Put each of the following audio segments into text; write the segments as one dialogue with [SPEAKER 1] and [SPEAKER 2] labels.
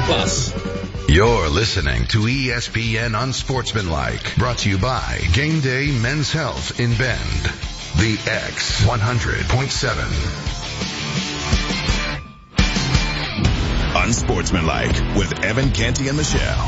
[SPEAKER 1] Plus.
[SPEAKER 2] You're listening to ESPN Unsportsmanlike, brought to you by Game Day Men's Health in Bend. The X 100.7.
[SPEAKER 3] Unsportsmanlike with Evan Canty and Michelle.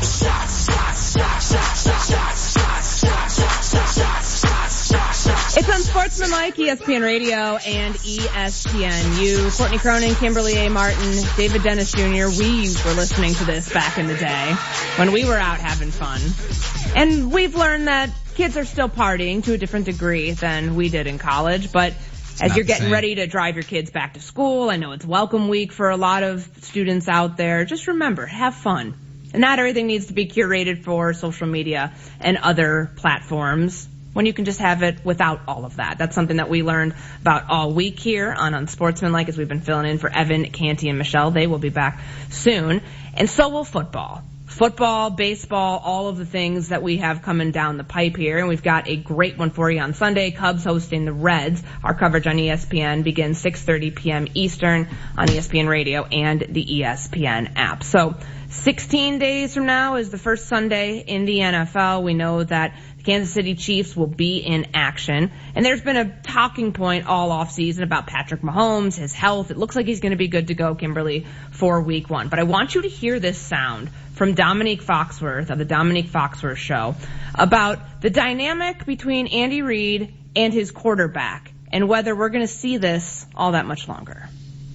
[SPEAKER 4] It's Unsportsmanlike, ESPN Radio and ESPNU. Courtney Cronin, Kimberly A. Martin, David Dennis Jr. We were listening to this back in the day when we were out having fun. And we've learned that kids are still partying to a different degree than we did in college, but as you're getting ready to drive your kids back to school, I know it's welcome week for a lot of students out there. Just remember, have fun. And not everything needs to be curated for social media and other platforms when you can just have it without all of that. That's something that we learned about all week here on Unsportsmanlike as we've been filling in for Evan, Canty, and Michelle. They will be back soon. And so will football. Football, baseball, all of the things that we have coming down the pipe here. And we've got a great one for you on Sunday. Cubs hosting the Reds. Our coverage on ESPN begins 6:30 p.m. Eastern on ESPN Radio and the ESPN app. So 16 days from now is the first Sunday in the NFL. We know that the Kansas City Chiefs will be in action. And there's been a talking point all offseason about Patrick Mahomes, his health. It looks like he's going to be good to go, Kimberly, for week one. But I want you to hear this sound from Dominique Foxworth of the Dominique Foxworth Show about the dynamic between Andy Reid and his quarterback and whether we're going to see this all that much longer.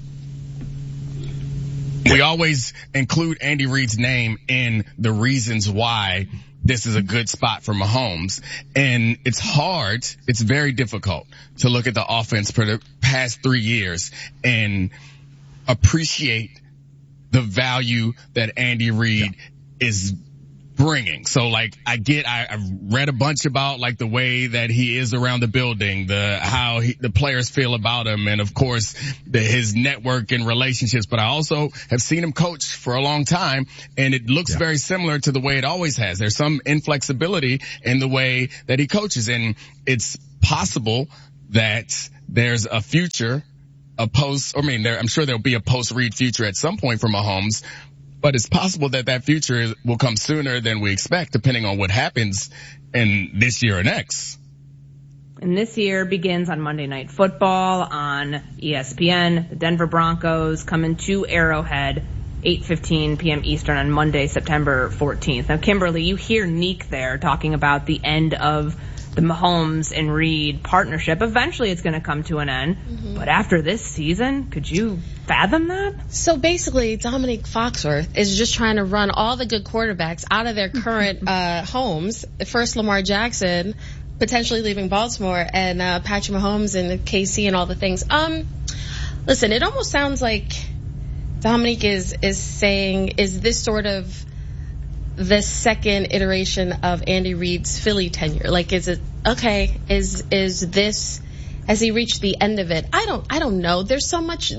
[SPEAKER 5] We always include Andy Reid's name in the reasons why this is a good spot for Mahomes. And it's hard, it's very difficult to look at the offense for the past 3 years and appreciate the value that Andy Reid is bringing. So like I read a bunch about like the way that he is around the building, how the players feel about him, and of course his network and relationships. But I also have seen him coach for a long time, and it looks very similar to the way it always has. There's some inflexibility in the way that he coaches, and it's possible that there's a future, I'm sure there'll be a post-Reid future at some point for Mahomes. But it's possible that future will come sooner than we expect, depending on what happens in this year or next.
[SPEAKER 4] And this year begins on Monday Night Football on ESPN. The Denver Broncos coming to Arrowhead, 8:15 p.m. Eastern on Monday, September 14th. Now, Kimberly, you hear Neek there talking about the end of the Mahomes and Reid partnership. Eventually it's going to come to an end. Mm-hmm. But after this season, could you fathom that?
[SPEAKER 6] So basically, Dominique Foxworth is just trying to run all the good quarterbacks out of their current homes. First Lamar Jackson, potentially leaving Baltimore, and Patrick Mahomes and KC and all the things. Listen, it almost sounds like Dominique is saying, is this sort of the second iteration of Andy Reid's Philly tenure? Like, is it okay? Is this, has he reached the end of it? I don't know. There's so much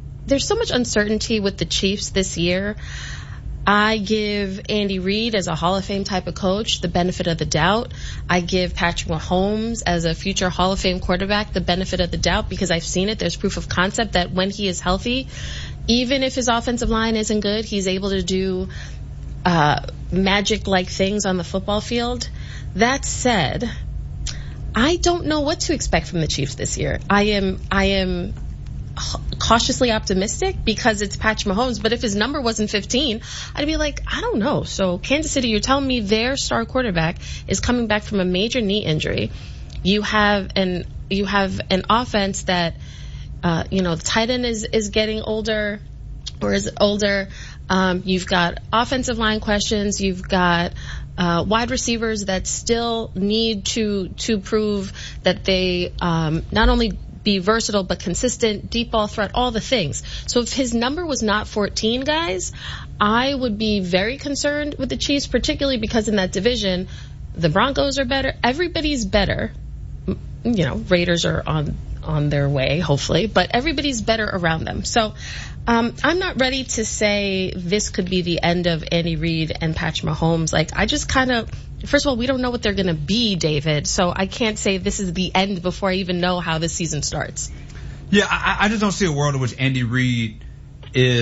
[SPEAKER 6] uncertainty with the Chiefs this year. I give Andy Reid as a Hall of Fame type of coach the benefit of the doubt. I give Patrick Mahomes as a future Hall of Fame quarterback the benefit of the doubt, because I've seen it. There's proof of concept that when he is healthy, even if his offensive line isn't good, he's able to do magic-like things on the football field. That said, I don't know what to expect from the Chiefs this year. I am cautiously optimistic because it's Patrick Mahomes, but if his number wasn't 15, I'd be like, I don't know. So Kansas City, you're telling me their star quarterback is coming back from a major knee injury. You have an offense that, the tight end is getting older, or is older. You've got offensive line questions. You've got wide receivers that still need to prove that they not only be versatile but consistent, deep ball threat, all the things. So if his number was not 14, guys, I would be very concerned with the Chiefs, particularly because in that division, the Broncos are better. Everybody's better. Raiders are on their way, hopefully, but everybody's better around them. So I'm not ready to say this could be the end of Andy Reid and Patrick Mahomes. I just first of all, we don't know what they're going to be, David, so I can't say this is the end before I even know how this season starts.
[SPEAKER 1] Yeah, I just don't see a world in which Andy Reid is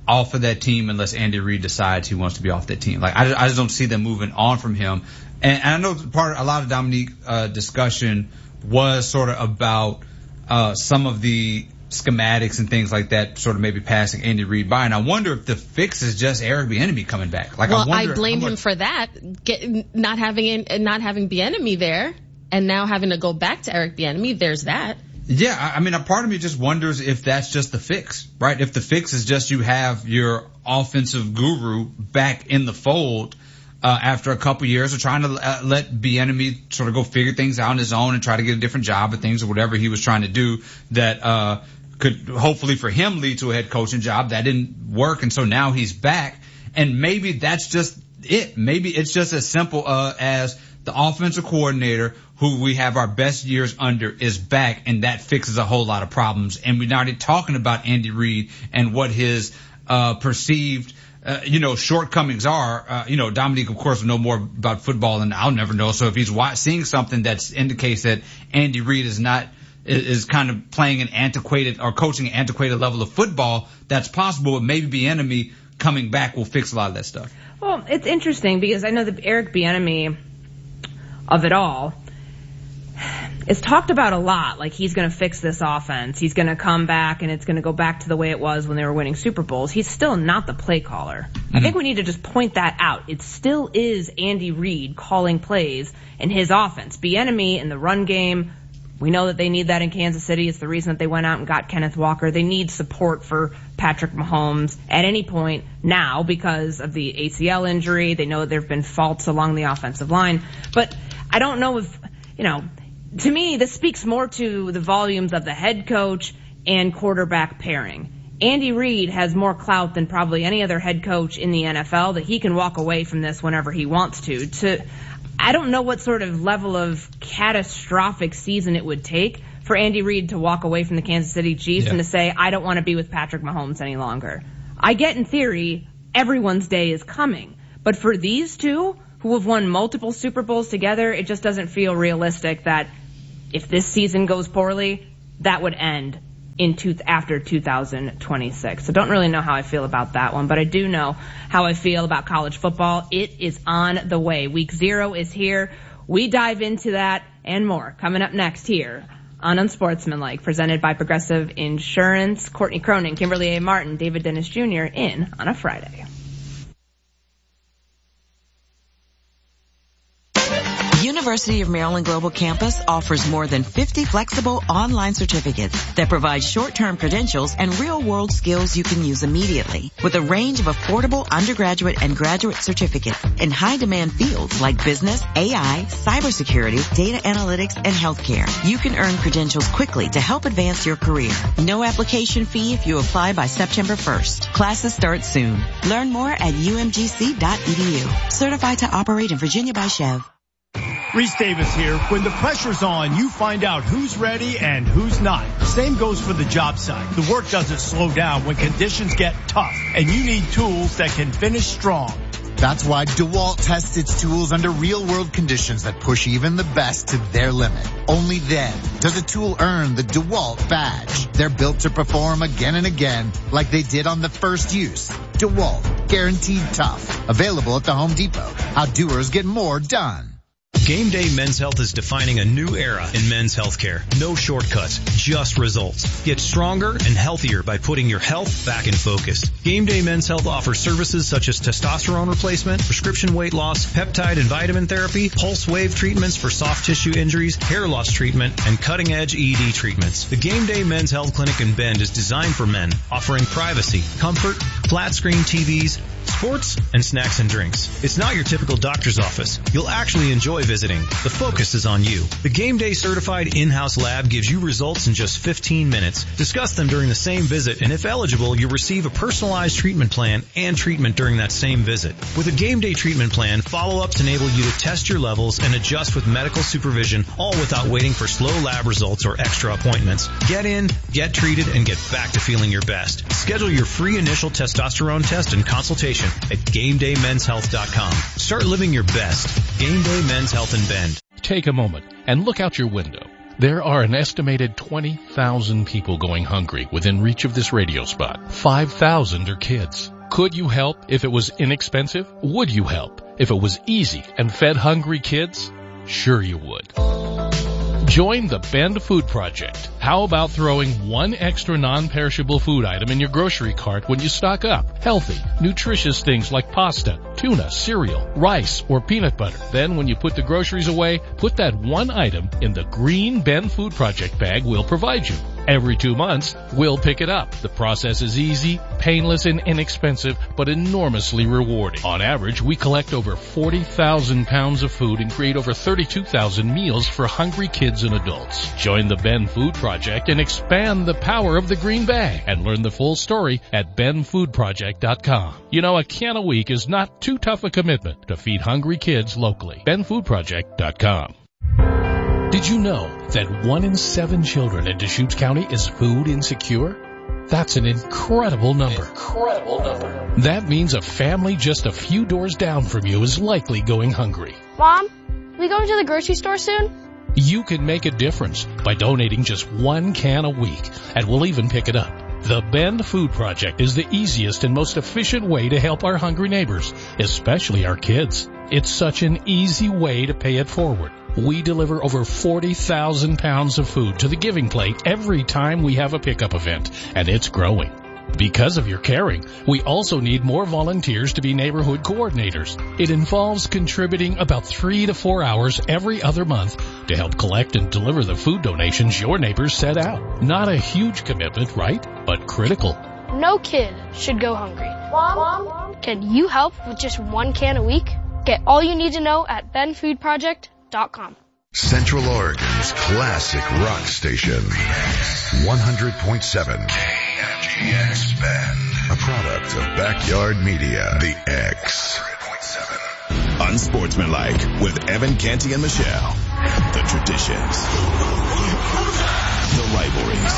[SPEAKER 1] off of that team unless Andy Reid decides he wants to be off that team. Like, I just don't see them moving on from him. And I know a lot of Dominique discussion was sort of about some of the schematics and things like that, sort of maybe passing Andy Reid by. And I wonder if the fix is just Eric Bieniemy coming back. Like,
[SPEAKER 6] well, I blame him for that, not having Bieniemy there, and now having to go back to Eric Bieniemy. There's that.
[SPEAKER 1] Yeah, I mean, a part of me just wonders if that's just the fix, right? If the fix is just you have your offensive guru back in the fold after a couple years of trying to let Bieniemy sort of go figure things out on his own and try to get a different job at things or whatever he was trying to do that could hopefully for him lead to a head coaching job. That didn't work, and so now he's back. And maybe that's just it. Maybe it's just as simple as the offensive coordinator who we have our best years under is back, and that fixes a whole lot of problems. And we're already talking about Andy Reid and what his perceived shortcomings are. Dominique, of course, will know more about football than I'll never know. So if he's seeing something that indicates that Andy Reid is kind of playing an antiquated or coaching an antiquated level of football, that's possible. But maybe Bieniemy coming back will fix a lot of that stuff.
[SPEAKER 4] Well, it's interesting because I know that Eric Bieniemy of it all is talked about a lot. Like, he's going to fix this offense. He's going to come back and it's going to go back to the way it was when they were winning Super Bowls. He's still not the play caller. Mm-hmm. I think we need to just point that out. It still is Andy Reid calling plays in his offense. Bieniemy in the run game, we know that they need that in Kansas City. It's the reason that they went out and got Kenneth Walker. They need support for Patrick Mahomes at any point now because of the ACL injury. They know that there have been faults along the offensive line. But I don't know if, to me, this speaks more to the volumes of the head coach and quarterback pairing. Andy Reid has more clout than probably any other head coach in the NFL that he can walk away from this whenever he wants to. I don't know what sort of level of catastrophic season it would take for Andy Reid to walk away from the Kansas City Chiefs and to say, I don't want to be with Patrick Mahomes any longer. I get, in theory, everyone's day is coming. But for these two, who have won multiple Super Bowls together, it just doesn't feel realistic that if this season goes poorly, that would end after 2026. So don't really know how I feel about that one, but I do know how I feel about college football. It is on the way. Week 0 is here. We dive into that and more coming up next here on Unsportsmanlike, presented by Progressive Insurance. Courtney Cronin, Kimberly A. Martin, David Dennis Jr. in on a Friday.
[SPEAKER 7] University of Maryland Global Campus offers more than 50 flexible online certificates that provide short-term credentials and real-world skills you can use immediately. With a range of affordable undergraduate and graduate certificates in high-demand fields like business, AI, cybersecurity, data analytics, and healthcare, you can earn credentials quickly to help advance your career. No application fee if you apply by September 1st. Classes start soon. Learn more at umgc.edu. Certified to operate in Virginia by Chev.
[SPEAKER 8] Reese Davis here. When the pressure's on, you find out who's ready and who's not. Same goes for the job site. The work doesn't slow down when conditions get tough, and you need tools that can finish strong.
[SPEAKER 9] That's why DeWalt tests its tools under real-world conditions that push even the best to their limit. Only then does a tool earn the DeWalt badge. They're built to perform again and again like they did on the first use. DeWalt, guaranteed tough. Available at the Home Depot. How doers get more done.
[SPEAKER 10] Game Day Men's Health is defining a new era in men's healthcare. No shortcuts, just results. Get stronger and healthier by putting your health back in focus. Game Day Men's Health offers services such as testosterone replacement, prescription weight loss, peptide and vitamin therapy, pulse wave treatments for soft tissue injuries, hair loss treatment, and cutting-edge ED treatments. The Game Day Men's Health Clinic in Bend is designed for men, offering privacy, comfort, flat-screen TVs, sports, and snacks and drinks. It's not your typical doctor's office. You'll actually enjoy visiting. The focus is on you. The Game Day certified in-house lab gives you results in just 15 minutes. Discuss them during the same visit, and if eligible, you'll receive a personalized treatment plan and treatment during that same visit. With a Game Day treatment plan, follow-ups enable you to test your levels and adjust with medical supervision, all without waiting for slow lab results or extra appointments. Get in, get treated, and get back to feeling your best. Schedule your free initial testosterone test and consultation at GameDayMen'sHealth.com. Start living your best. Game Day Men's Health in Bend.
[SPEAKER 11] Take a moment and look out your window. There are an estimated 20,000 people going hungry within reach of this radio spot. 5,000 are kids. Could you help if it was inexpensive? Would you help if it was easy and fed hungry kids? Sure you would. Join the Bend Food Project. How about throwing one extra non-perishable food item in your grocery cart when you stock up? Healthy, nutritious things like pasta, tuna, cereal, rice, or peanut butter. Then when you put the groceries away, put that one item in the green Bend Food Project bag we'll provide you. Every 2 months, we'll pick it up. The process is easy, painless, and inexpensive, but enormously rewarding. On average, we collect over 40,000 pounds of food and create over 32,000 meals for hungry kids and adults. Join the Bend Food Project and expand the power of the green bag and learn the full story at BendFoodProject.com. You know, a can a week is not too tough a commitment to feed hungry kids locally. BendFoodProject.com. Did you know that 1 in 7 children in Deschutes County is food insecure? That's an incredible number. That means a family just a few doors down from you is likely going hungry.
[SPEAKER 12] Mom, we going to the grocery store soon?
[SPEAKER 11] You can make a difference by donating just 1 can a week, and we'll even pick it up. The Bend Food Project is the easiest and most efficient way to help our hungry neighbors, especially our kids. It's such an easy way to pay it forward. We deliver over 40,000 pounds of food to the Giving Plate every time we have a pickup event, and it's growing. Because of your caring, we also need more volunteers to be neighborhood coordinators. It involves contributing about 3 to 4 hours every other month to help collect and deliver the food donations your neighbors set out. Not a huge commitment, right? But critical.
[SPEAKER 12] No kid should go hungry. Mom, can you help with just 1 can a week? Get all you need to know at BendFoodProject.com.
[SPEAKER 2] Central Oregon's classic rock station, 100.7 KFGX Bend, a product of Backyard Media, The X.
[SPEAKER 3] Unsportsmanlike with Evan Canty and Michelle. The traditions, the rivalries,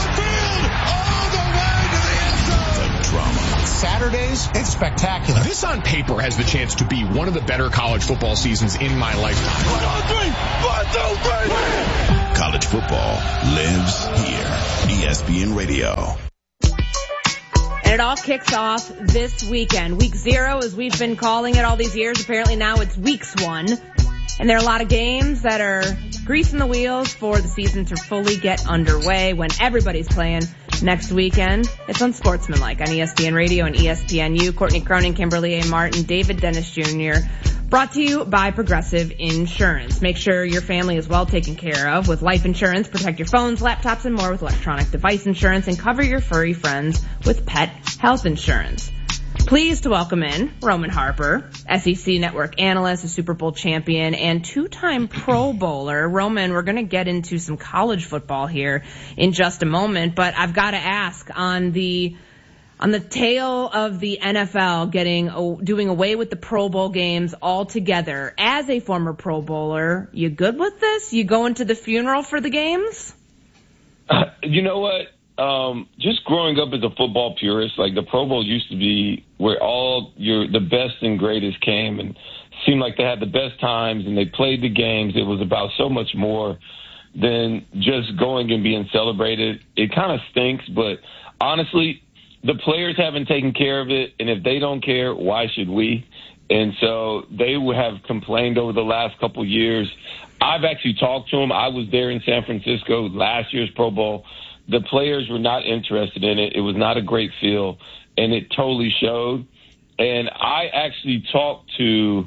[SPEAKER 3] the drama.
[SPEAKER 13] Saturdays, it's spectacular. This on paper has the chance to be one of the better college football seasons in my lifetime.
[SPEAKER 3] 1, 2, 3. College football lives here. ESPN Radio.
[SPEAKER 4] And it all kicks off this weekend. Week 0, as we've been calling it all these years. Apparently now it's weeks 1. And there are a lot of games that are greasing the wheels for the season to fully get underway when everybody's playing next weekend. It's Unsportsmanlike on ESPN Radio and ESPNU. Courtney Cronin, Kimberly A. Martin, David Dennis Jr. Brought to you by Progressive Insurance. Make sure your family is well taken care of with life insurance. Protect your phones, laptops, and more with electronic device insurance. And cover your furry friends with pet health insurance. Pleased to welcome in Roman Harper, SEC Network analyst, a Super Bowl champion, and 2-time Pro Bowler. Roman, we're going to get into some college football here in just a moment, but I've got to ask, on the tail of the NFL doing away with the Pro Bowl games altogether, as a former Pro Bowler, you good with this? You going to the funeral for the games?
[SPEAKER 14] You know what? Just growing up as a football purist, like the Pro Bowl used to be where the best and greatest came and seemed like they had the best times and they played the games. It was about so much more than just going and being celebrated. It kind of stinks, but honestly, the players haven't taken care of it, and if they don't care, why should we? And so they have complained over the last couple years. I've actually talked to them. I was there in San Francisco last year's Pro Bowl. The players were not interested in it. It was not a great feel, and it totally showed. And I actually talked to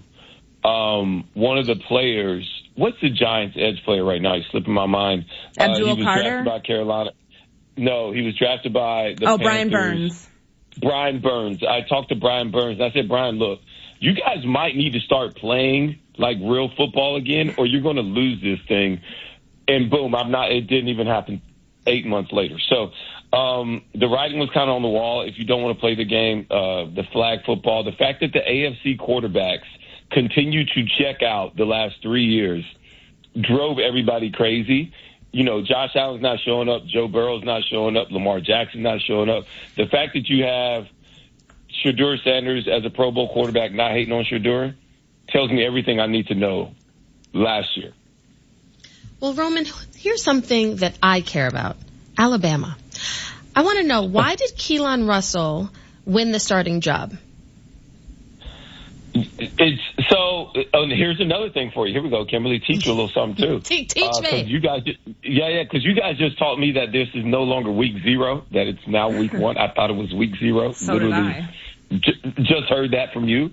[SPEAKER 14] one of the players. What's the Giants' edge player right now? He's slipping my mind.
[SPEAKER 4] Abdul Carter?
[SPEAKER 14] He was drafted by Carolina. No, he was drafted by the Panthers.
[SPEAKER 4] Brian Burns.
[SPEAKER 14] Brian Burns. I talked to Brian Burns. I said, Brian, look, you guys might need to start playing like real football again, or you're going to lose this thing. And boom, it didn't even happen 8 months later. So the writing was kind of on the wall. If you don't want to play the game, the flag football, the fact that the AFC quarterbacks continue to check out the last 3 years drove everybody crazy. You know, Josh Allen's not showing up. Joe Burrow's not showing up. Lamar Jackson's not showing up. The fact that you have Shedeur Sanders as a Pro Bowl quarterback not hating on Shedeur tells me everything I need to know last year.
[SPEAKER 6] Well, Roman, here's something that I care about. Alabama. I want to know, why did Keelan Russell win the starting job?
[SPEAKER 14] Here's another thing for you. Here we go, Kimberly. Teach you a little something, too.
[SPEAKER 6] Teach me.
[SPEAKER 14] You guys, because you guys just taught me that this is no longer week 0, that it's now week 1. I thought it was week 0.
[SPEAKER 4] So
[SPEAKER 14] Literally,
[SPEAKER 4] did I.
[SPEAKER 14] Just heard that from you.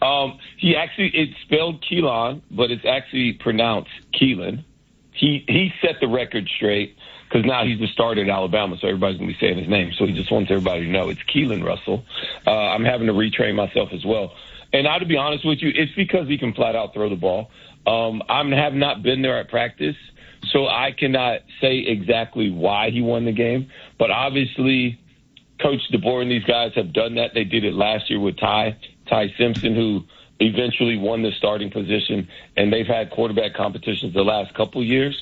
[SPEAKER 14] It's spelled Keelan, but it's actually pronounced Keelan. He set the record straight because now he's the starter at Alabama, so everybody's going to be saying his name. So he just wants everybody to know it's Keelan Russell. I'm having to retrain myself as well. And to be honest with you, it's because he can flat out throw the ball. I have not been there at practice, so I cannot say exactly why he won the game. But obviously, Coach DeBoer and these guys have done that. They did it last year with Ty Simpson, who eventually won the starting position, and they've had quarterback competitions the last couple of years.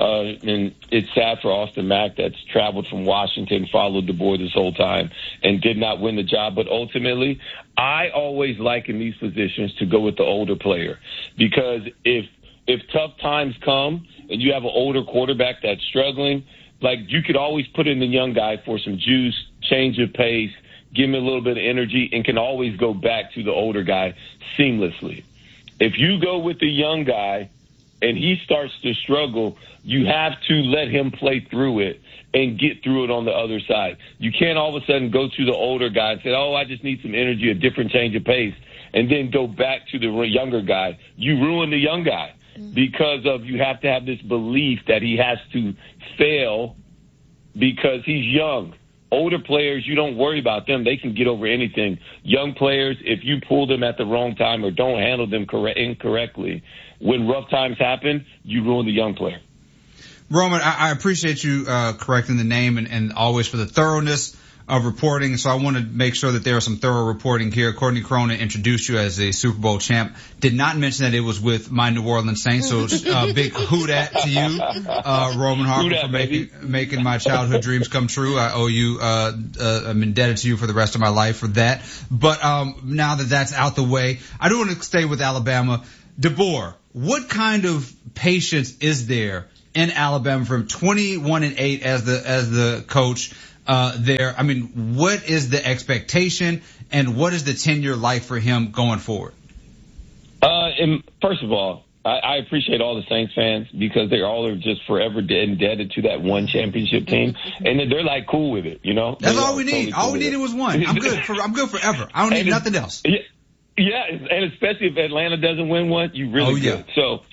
[SPEAKER 14] And it's sad for Austin Mack that's traveled from Washington, followed DeBoer this whole time, and did not win the job. But ultimately, I always like in these positions to go with the older player, because if tough times come and you have an older quarterback that's struggling, like, you could always put in the young guy for some juice, change of pace, give him a little bit of energy, and can always go back to the older guy seamlessly. If you go with the young guy and he starts to struggle, you have to let him play through it and get through it on the other side. You can't all of a sudden go to the older guy and say, I just need some energy, a different change of pace, and then go back to the younger guy. You ruin the young guy because of you have to have this belief that he has to fail because he's young. Older players, you don't worry about them. They can get over anything. Young players, if you pull them at the wrong time or don't handle them incorrectly, when rough times happen, you ruin the young player.
[SPEAKER 1] Roman, I appreciate you correcting the name and always for the thoroughness of reporting. So I want to make sure that there is some thorough reporting here. Courtney Cronin introduced you as a Super Bowl champ. Did not mention that it was with my New Orleans Saints. So big hoot at to you, Roman Harper, for making my childhood dreams come true. I owe you, I'm indebted to you for the rest of my life for that. But now that that's out the way, I do want to stay with Alabama. DeBoer, what kind of patience is there in Alabama from 21-8 as the coach there? I mean, what is the expectation and what is the tenure like for him going forward?
[SPEAKER 14] And first of all, I appreciate all the Saints fans because they all are just forever indebted to that one championship team, and they're like cool with it, you know.
[SPEAKER 1] That's all we need. Totally all we needed was one. I'm good forever. I don't need nothing else.
[SPEAKER 14] Yeah, and especially if Atlanta doesn't win one, you really good.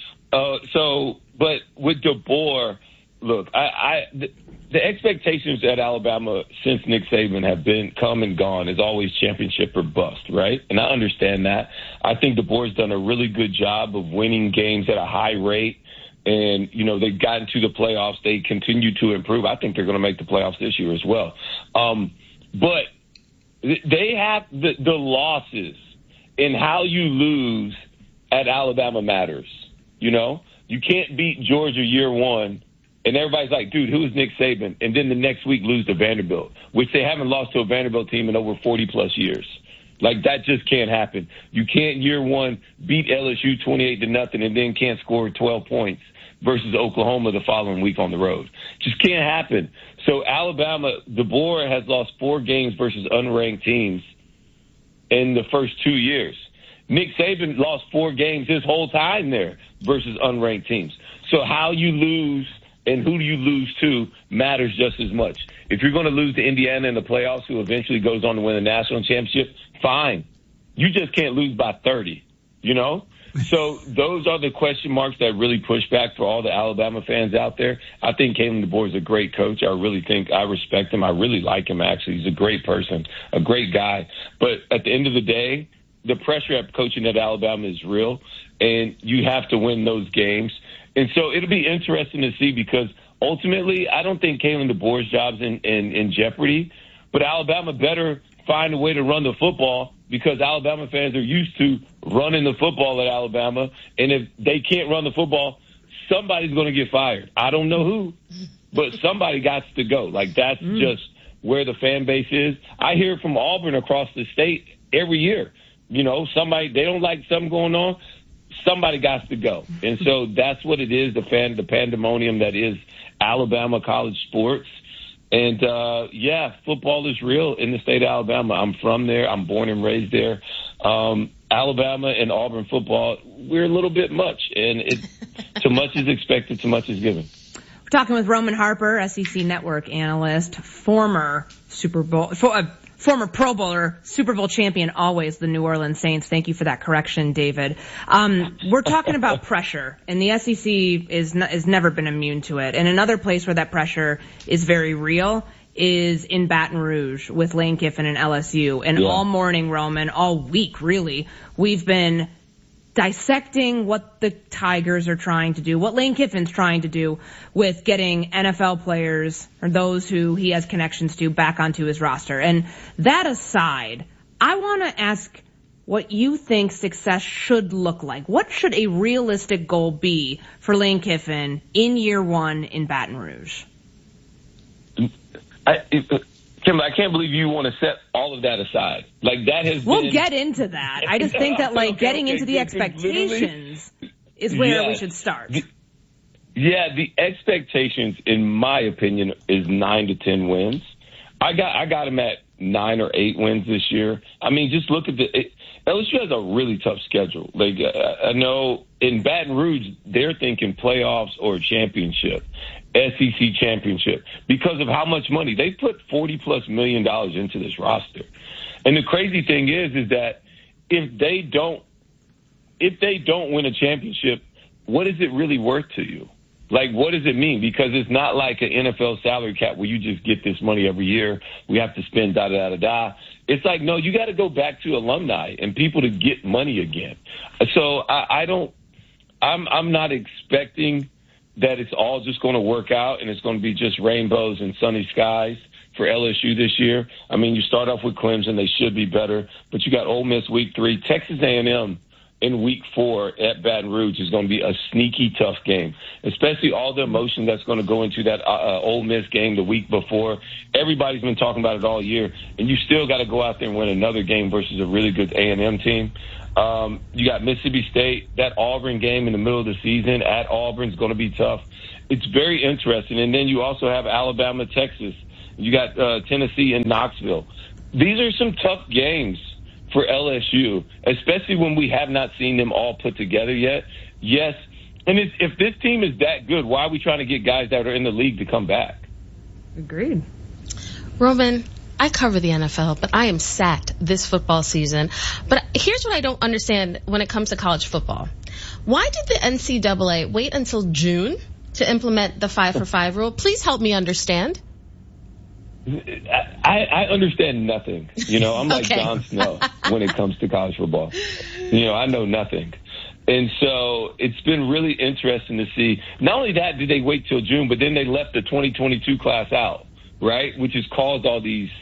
[SPEAKER 14] But with DeBoer, look, the expectations at Alabama since Nick Saban have been come and gone is always championship or bust, right? And I understand that. I think DeBoer's done a really good job of winning games at a high rate. And, you know, they've gotten to the playoffs. They continue to improve. I think they're going to make the playoffs this year as well. But they have the losses and how you lose at Alabama matters. You know, you can't beat Georgia year one and everybody's like, dude, who is Nick Saban? And then the next week lose to Vanderbilt, which they haven't lost to a Vanderbilt team in over 40-plus years. Like, that just can't happen. You can't year one beat LSU 28-0 and then can't score 12 points versus Oklahoma the following week on the road. Just can't happen. So Alabama, DeBoer has lost 4 games versus unranked teams in the first 2 years. Nick Saban lost 4 games his whole time there versus unranked teams. So how you lose and who do you lose to matters just as much. If you're going to lose to Indiana in the playoffs, who eventually goes on to win the national championship, fine. You just can't lose by 30, you know? So those are the question marks that really push back for all the Alabama fans out there. I think Kalen DeBoer is a great coach. I really think I respect him. I really like him, actually. He's a great person, a great guy. But at the end of the day, the pressure of coaching at Alabama is real, and you have to win those games. And so it'll be interesting to see because ultimately I don't think Kalen DeBoer's job's in jeopardy, but Alabama better find a way to run the football because Alabama fans are used to running the football at Alabama. And if they can't run the football, somebody's going to get fired. I don't know who, but somebody got to go. Like, that's just where the fan base is. I hear from Auburn across the state every year. You know, somebody, they don't like something going on. somebody got to go. And so that's what it is, the pandemonium that is Alabama college sports. And, football is real in the state of Alabama. I'm from there. I'm born and raised there. Alabama and Auburn football, we're a little bit much. And too much is expected, too much is given.
[SPEAKER 4] We're talking with Roman Harper, SEC Network analyst, former Pro Bowler, Super Bowl champion, always the New Orleans Saints. Thank you for that correction, David. We're talking about pressure, and the SEC is never been immune to it. And another place where that pressure is very real is in Baton Rouge with Lane Kiffin and LSU. And all morning, Roman, all week, really, we've been dissecting what the Tigers are trying to do, what Lane Kiffin's trying to do with getting NFL players or those who he has connections to back onto his roster. And that aside, I want to ask what you think success should look like. What should a realistic goal be for Lane Kiffin in year one in Baton Rouge?
[SPEAKER 14] Kim, I can't believe you want to set all of that aside. Like, that has
[SPEAKER 4] We'll get into that. I just think that, getting into the expectations is where we should start.
[SPEAKER 14] The expectations, in my opinion, is 9 to 10 wins. I got him at 9 or 8 wins this year. I mean, just look at LSU has a really tough schedule. Like, I know in Baton Rouge, they're thinking playoffs or championship. SEC championship, because of how much money they put. $40+ million into this roster. And the crazy thing is that if they don't win a championship, what is it really worth to you? Like, what does it mean? Because it's not like an NFL salary cap where you just get this money every year. We have to spend da-da-da-da-da. It's like, no, you got to go back to alumni and people to get money again. So I'm not expecting that it's all just going to work out and it's going to be just rainbows and sunny skies for LSU this year. I mean, you start off with Clemson. They should be better. But you got Ole Miss week 3. Texas A&M in week 4 at Baton Rouge is going to be a sneaky tough game, especially all the emotion that's going to go into that Ole Miss game the week before. Everybody's been talking about it all year, and you still got to go out there and win another game versus a really good A&M team. You got Mississippi State. That Auburn game in the middle of the season at Auburn is going to be tough. It's very interesting. And then you also have Alabama, Texas. You got Tennessee and Knoxville. These are some tough games for LSU, especially when we have not seen them all put together yet. Yes, and if this team is that good, why are we trying to get guys that are in the league to come back?
[SPEAKER 4] Agreed.
[SPEAKER 6] Roman, I cover the NFL, but I am sacked this football season. But here's what I don't understand when it comes to college football. Why did the NCAA wait until June to implement the 5-for-5 rule? Please help me understand.
[SPEAKER 14] I understand nothing. I'm like Jon Snow when it comes to college football. I know nothing. And so it's been really interesting to see. Not only that did they wait till June, but then they left the 2022 class out, right? Which has caused all these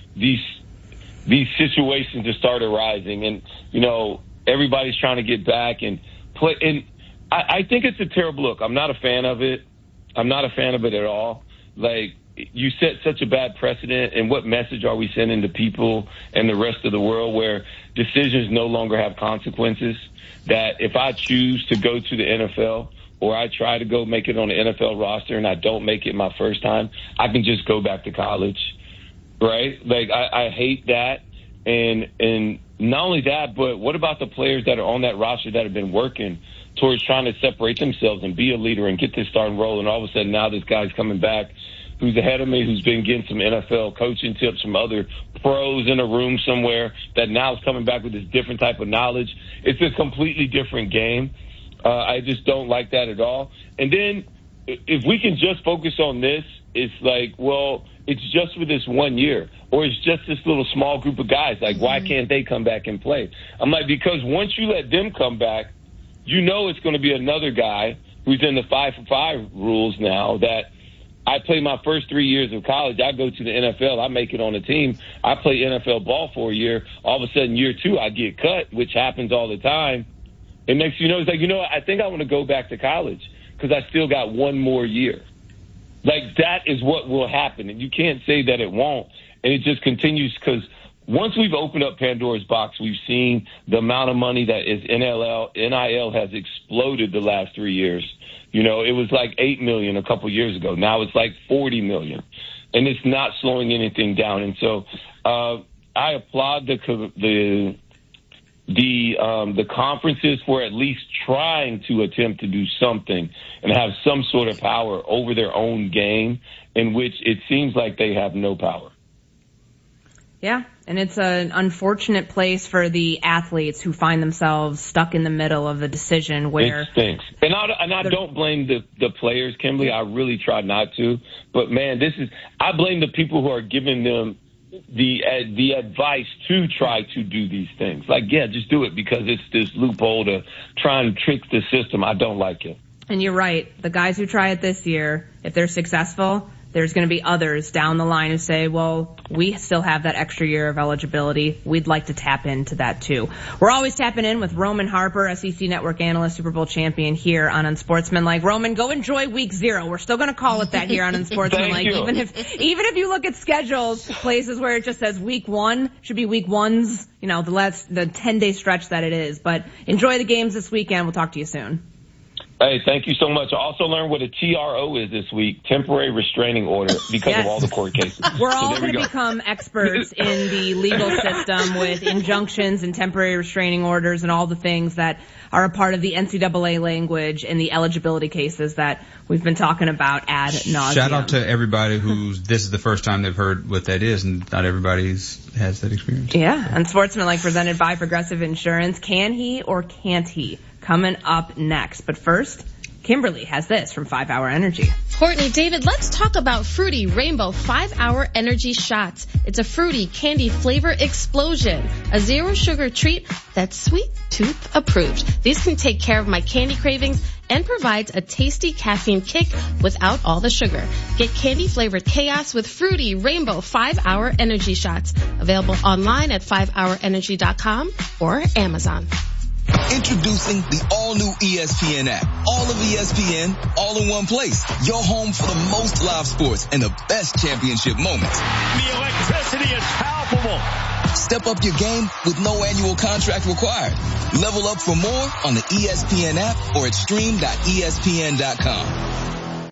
[SPEAKER 14] situations to start arising. And, everybody's trying to get back and play. And I think it's a terrible look. I'm not a fan of it. I'm not a fan of it at all. Like, you set such a bad precedent, and what message are we sending to people and the rest of the world where decisions no longer have consequences? That if I choose to go to the NFL or I try to go make it on the NFL roster and I don't make it my first time, I can just go back to college, right? Like, I hate that. And not only that, but what about the players that are on that roster that have been working towards trying to separate themselves and be a leader and get this starting role, and all of a sudden now this guy's coming back who's ahead of me, who's been getting some NFL coaching tips from other pros in a room somewhere, that now is coming back with this different type of knowledge. It's a completely different game. I just don't like that at all. And then if we can just focus on this, it's like, well, it's just for this 1 year, or it's just this little small group of guys. Like, why can't they come back and play? I'm like, because once you let them come back, it's going to be another guy who's in the 5-for-5 rules now that I play my first 3 years of college. I go to the NFL. I make it on a team. I play NFL ball for a year. All of a sudden, year 2, I get cut, which happens all the time. It makes it's like, I think I want to go back to college because I still got 1 more year. Like, that is what will happen. And you can't say that it won't. And it just continues because once we've opened up Pandora's box, we've seen the amount of money that is NIL has exploded the last 3 years. You know, it was like $8 million a couple years ago. Now it's like $40 million, and it's not slowing anything down. And so I applaud the conferences for at least trying to attempt to do something and have some sort of power over their own game, in which it seems like they have no power.
[SPEAKER 4] Yeah, and it's an unfortunate place for the athletes who find themselves stuck in the middle of a decision where... It
[SPEAKER 14] stinks. And I don't blame the players, Kimberly. I really try not to. But, man, I blame the people who are giving them the advice to try to do these things. Like, yeah, just do it because it's this loophole to try and trick the system. I don't like it.
[SPEAKER 4] And you're right. The guys who try it this year, if they're successful, there's going to be others down the line who say, well, we still have that extra year of eligibility. We'd like to tap into that too. We're always tapping in with Roman Harper, SEC Network analyst, Super Bowl champion here on Unsportsmanlike. Roman, go enjoy week 0. We're still going to call it that here on Unsportsmanlike. Even if you look at schedules, places where it just says week 1 should be week 1's, you know, the 10-day stretch that it is. But enjoy the games this weekend. We'll talk to you soon.
[SPEAKER 14] Hey, thank you so much. I also learned what a TRO is this week, temporary restraining order, because of all the court cases.
[SPEAKER 4] We're all going to become experts in the legal system with injunctions and temporary restraining orders and all the things that are a part of the NCAA language and the eligibility cases that we've been talking about ad nauseum.
[SPEAKER 1] Shout out to everybody this is the first time they've heard what that is, and not everybody has that experience.
[SPEAKER 4] Yeah, Unsportsmanlike presented by Progressive Insurance. Can he or can't he? Coming up next. But first, Kimberly has this from 5 Hour Energy.
[SPEAKER 6] Courtney, David, let's talk about Fruity Rainbow 5 Hour Energy Shots. It's a fruity candy flavor explosion, a zero sugar treat that's sweet tooth approved. These can take care of my candy cravings and provides a tasty caffeine kick without all the sugar. Get candy flavored chaos with Fruity Rainbow 5 Hour Energy Shots. Available online at 5hourenergy.com or Amazon.
[SPEAKER 15] Introducing the all-new ESPN app. All of ESPN, all in one place. Your home for the most live sports and the best championship moments.
[SPEAKER 8] The electricity is palpable.
[SPEAKER 15] Step up your game with no annual contract required. Level up for more on the ESPN app or at stream.espn.com.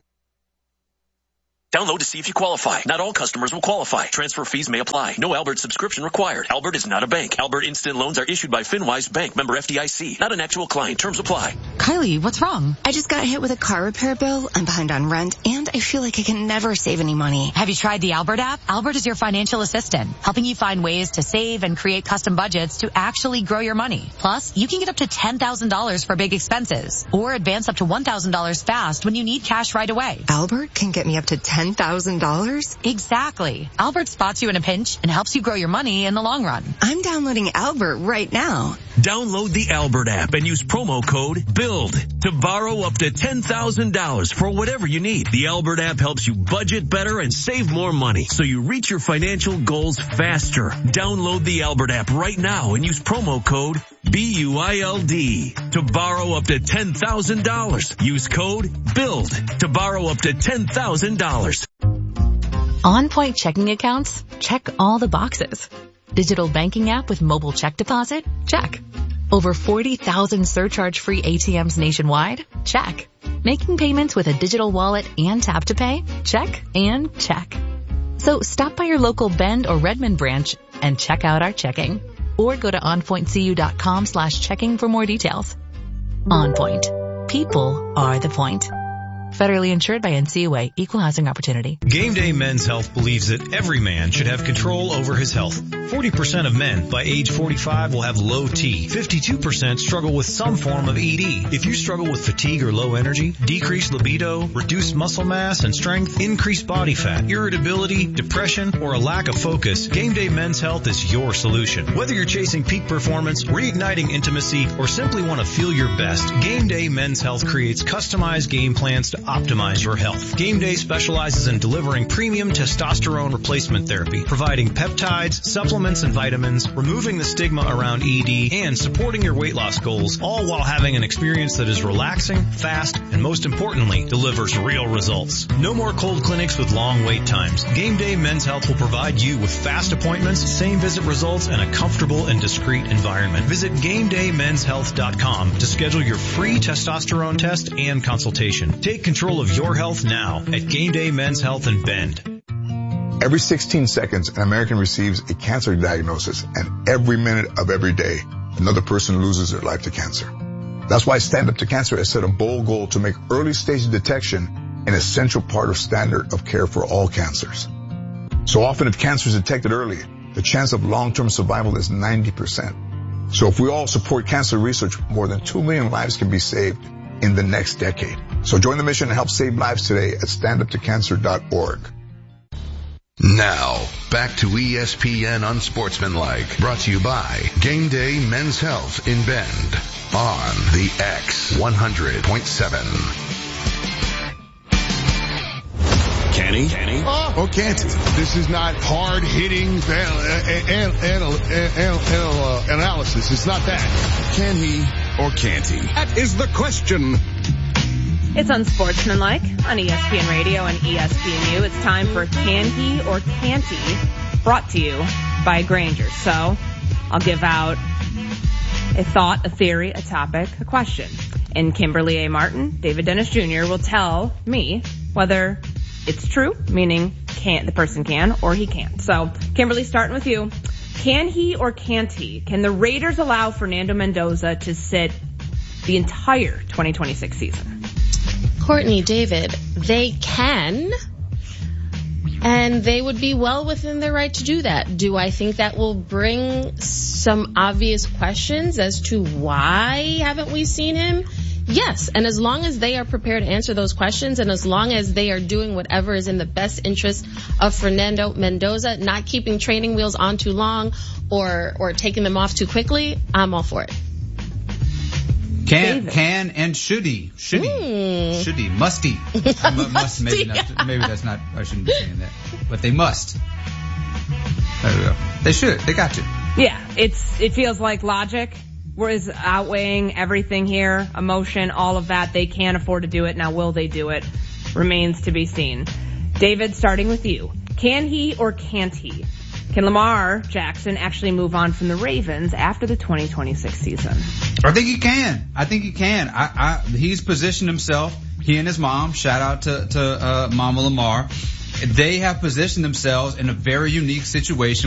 [SPEAKER 16] Download to see if you qualify. Not all customers will qualify. Transfer fees may apply. No Albert subscription required. Albert is not a bank. Albert Instant Loans are issued by FinWise Bank, member FDIC. Not an actual client. Terms apply.
[SPEAKER 17] Kylie, what's wrong? I just got hit with a car repair bill. I'm behind on rent, and I feel like I can never save any money.
[SPEAKER 18] Have you tried the Albert app? Albert is your financial assistant, helping you find ways to save and create custom budgets to actually grow your money. Plus, you can get up to $10,000 for big expenses, or advance up to $1,000 fast when you need cash right away.
[SPEAKER 17] Albert can get me up to $10,000?
[SPEAKER 18] Exactly. Albert spots you in a pinch and helps you grow your money in the long run.
[SPEAKER 17] I'm downloading Albert right now.
[SPEAKER 16] Download the Albert app and use promo code BUILD to borrow up to $10,000 for whatever you need. The Albert app helps you budget better and save more money so you reach your financial goals faster. Download the Albert app right now and use promo code BUILD to borrow up to $10,000. Use code BUILD to borrow up to $10,000.
[SPEAKER 19] On Point checking accounts? Check all the boxes. Digital banking app with mobile check deposit? Check. Over 40,000 surcharge-free ATMs nationwide? Check. Making payments with a digital wallet and tap to pay? Check and check. So stop by your local Bend or Redmond branch and check out our checking. Or go to onpointcu.com/checking for more details. On Point. People are the point. Federally insured by NCUA, Equal Housing Opportunity.
[SPEAKER 10] Game Day Men's Health believes that every man should have control over his health. 40% of men by age 45 will have low T. 52% struggle with some form of ED. If you struggle with fatigue or low energy, decreased libido, reduced muscle mass and strength, increased body fat, irritability, depression, or a lack of focus, Game Day Men's Health is your solution. Whether you're chasing peak performance, reigniting intimacy, or simply want to feel your best, Game Day Men's Health creates customized game plans to to optimize your health. Game Day specializes in delivering premium testosterone replacement therapy, providing peptides, supplements, and vitamins, removing the stigma around ED, and supporting your weight loss goals, all while having an experience that is relaxing, fast, and most importantly, delivers real results. No more cold clinics with long wait times. Game Day Men's Health will provide you with fast appointments, same visit results, and a comfortable and discreet environment. Visit GameDayMen'sHealth.com to schedule your free testosterone test and consultation. Take control of your health now at Game Day Men's Health in Bend.
[SPEAKER 20] Every 16 seconds, an American receives a cancer diagnosis, and every minute of every day, another person loses their life to cancer. That's why Stand Up to Cancer has set a bold goal to make early stage detection an essential part of standard of care for all cancers. So often, if cancer is detected early, the chance of long-term survival is 90%. So if we all support cancer research, more than 2 million lives can be saved in the next decade. So join the mission and help save lives today at standuptocancer.org.
[SPEAKER 2] Now, back to ESPN Unsportsmanlike, brought to you by Game Day Men's Health in Bend on the X 100.7.
[SPEAKER 13] Can he? Or can't he? This is not hard-hitting analysis. It's not that. Can he or can't he? That is the question.
[SPEAKER 4] It's Unsportsmanlike on ESPN Radio and ESPNU. It's time for Can He or Can't He, brought to you by Grainger. So I'll give out a thought, a theory, a topic, a question. And Kimberly A. Martin, David Dennis Jr. will tell me whether it's true, meaning the person can or he can't. So, Kimberly, starting with you. Can he or can't he? Can the Raiders allow Fernando Mendoza to sit the entire 2026 season?
[SPEAKER 6] Courtney, David, they can, and they would be well within their right to do that. Do I think that will bring some obvious questions as to why haven't we seen him? Yes, and as long as they are prepared to answer those questions, and as long as they are doing whatever is in the best interest of Fernando Mendoza, not keeping training wheels on too long or taking them off too quickly, I'm all for it.
[SPEAKER 1] Can and should he? Should he? Must he? Must, maybe that's not, I shouldn't be saying that. But they must. There we go. They should. They got to.
[SPEAKER 4] Yeah, it feels like logic is outweighing everything here. Emotion, all of that. They can afford to do it. Now, will they do it? Remains to be seen. David, starting with you. Can he or can't he? Can Lamar Jackson actually move on from the Ravens after the 2026 season?
[SPEAKER 1] I think he can. He's positioned himself, he and his mom, shout out to Mama Lamar. They have positioned themselves in a very unique situation